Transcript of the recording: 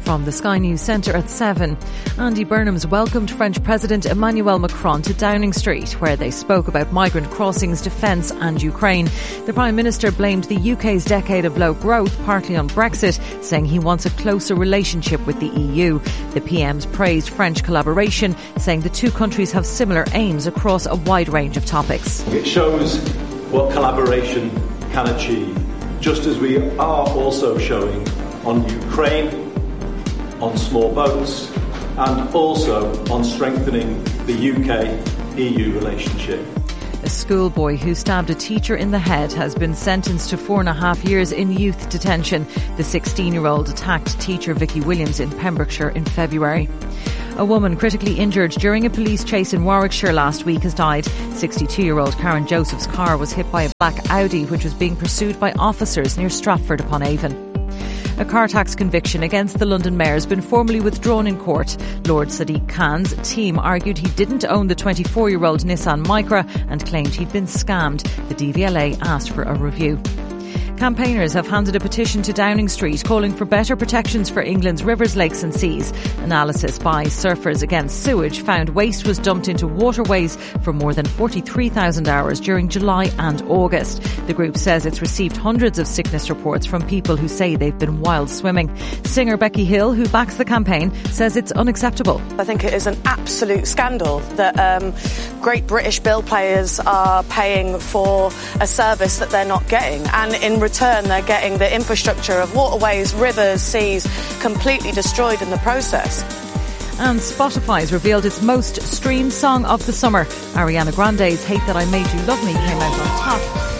from the Sky News Centre at 7. Andy Burnham's welcomed French President Emmanuel Macron to Downing Street, where they spoke about migrant crossings, defence and Ukraine. The Prime Minister blamed the UK's decade of low growth partly on Brexit, saying he wants a closer relationship with the EU. The PMs praised French collaboration, saying the two countries have similar aims across a wide range of topics. It shows what collaboration can achieve, just as we are also showing on Ukraine, on small boats, and also on strengthening the UK-EU relationship. A schoolboy who stabbed a teacher in the head has been sentenced to 4.5 years in youth detention. The 16-year-old attacked teacher Vicky Williams in Pembrokeshire in February. A woman critically injured during a police chase in Warwickshire last week has died. 62-year-old Karen Joseph's car was hit by a black Audi which was being pursued by officers near Stratford upon Avon. A car tax conviction against the London mayor has been formally withdrawn in court. Lord Sadiq Khan's team argued he didn't own the 24-year-old Nissan Micra and claimed he'd been scammed. The DVLA asked for a review. Campaigners have handed a petition to Downing Street calling for better protections for England's rivers, lakes and seas. Analysis by Surfers Against Sewage found waste was dumped into waterways for more than 43,000 hours during July and August. The group says it's received hundreds of sickness reports from people who say they've been wild swimming. Singer Becky Hill, who backs the campaign, says it's unacceptable. I think it is an absolute scandal that great British bill payers are paying for a service that they're not getting, and in return they're getting the infrastructure of waterways, rivers, seas completely destroyed in the process. And Spotify's revealed its most streamed song of the summer. Ariana Grande's Hate That I Made You Love Me came out on top.